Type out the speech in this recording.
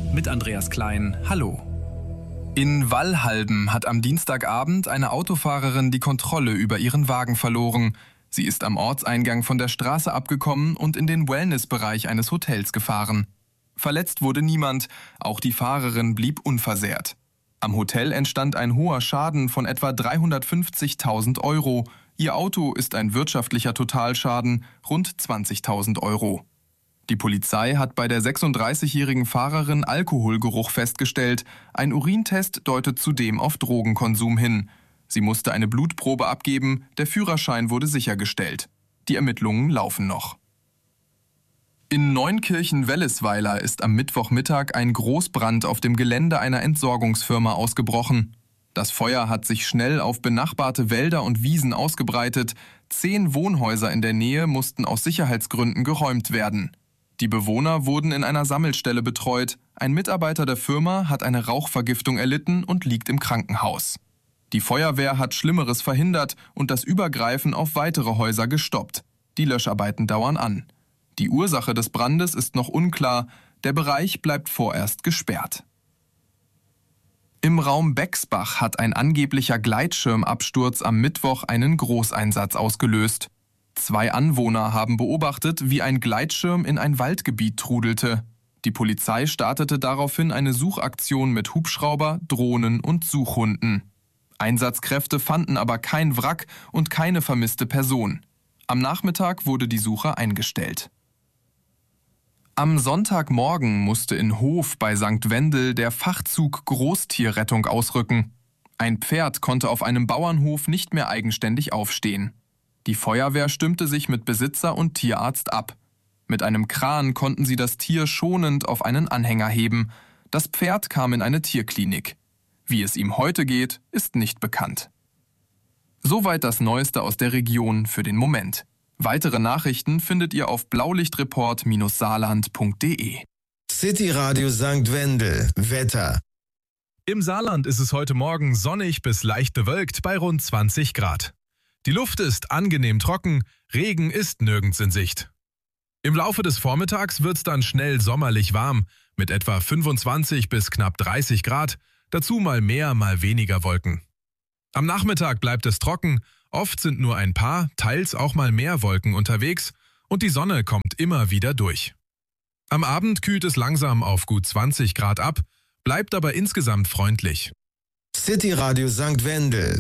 mit Andreas Klein. Hallo. In Wallhalben hat am Dienstagabend eine Autofahrerin die Kontrolle über ihren Wagen verloren. Sie ist am Ortseingang von der Straße abgekommen und in den Wellnessbereich eines Hotels gefahren. Verletzt wurde niemand, auch die Fahrerin blieb unversehrt. Am Hotel entstand ein hoher Schaden von etwa 350.000 Euro. Ihr Auto ist ein wirtschaftlicher Totalschaden, rund 20.000 Euro. Die Polizei hat bei der 36-jährigen Fahrerin Alkoholgeruch festgestellt. Ein Urintest deutet zudem auf Drogenkonsum hin. Sie musste eine Blutprobe abgeben, der Führerschein wurde sichergestellt. Die Ermittlungen laufen noch. In Neunkirchen-Wellesweiler ist am Mittwochmittag ein Großbrand auf dem Gelände einer Entsorgungsfirma ausgebrochen. Das Feuer hat sich schnell auf benachbarte Wälder und Wiesen ausgebreitet. 10 Wohnhäuser in der Nähe mussten aus Sicherheitsgründen geräumt werden. Die Bewohner wurden in einer Sammelstelle betreut. Ein Mitarbeiter der Firma hat eine Rauchvergiftung erlitten und liegt im Krankenhaus. Die Feuerwehr hat Schlimmeres verhindert und das Übergreifen auf weitere Häuser gestoppt. Die Löscharbeiten dauern an. Die Ursache des Brandes ist noch unklar. Der Bereich bleibt vorerst gesperrt. Im Raum Bexbach hat ein angeblicher Gleitschirmabsturz am Mittwoch einen Großeinsatz ausgelöst. 2 Anwohner haben beobachtet, wie ein Gleitschirm in ein Waldgebiet trudelte. Die Polizei startete daraufhin eine Suchaktion mit Hubschrauber, Drohnen und Suchhunden. Einsatzkräfte fanden aber kein Wrack und keine vermisste Person. Am Nachmittag wurde die Suche eingestellt. Am Sonntagmorgen musste in Hof bei St. Wendel der Fachzug Großtierrettung ausrücken. Ein Pferd konnte auf einem Bauernhof nicht mehr eigenständig aufstehen. Die Feuerwehr stimmte sich mit Besitzer und Tierarzt ab. Mit einem Kran konnten sie das Tier schonend auf einen Anhänger heben. Das Pferd kam in eine Tierklinik. Wie es ihm heute geht, ist nicht bekannt. Soweit das Neueste aus der Region für den Moment. Weitere Nachrichten findet ihr auf blaulichtreport-saarland.de. City Radio St. Wendel. Wetter. Im Saarland ist es heute Morgen sonnig bis leicht bewölkt bei rund 20 Grad. Die Luft ist angenehm trocken, Regen ist nirgends in Sicht. Im Laufe des Vormittags wird es dann schnell sommerlich warm, mit etwa 25 bis knapp 30 Grad, dazu mal mehr, mal weniger Wolken. Am Nachmittag bleibt es trocken, oft sind nur ein paar, teils auch mal mehr Wolken unterwegs und die Sonne kommt immer wieder durch. Am Abend kühlt es langsam auf gut 20 Grad ab, bleibt aber insgesamt freundlich. City Radio St. Wendel.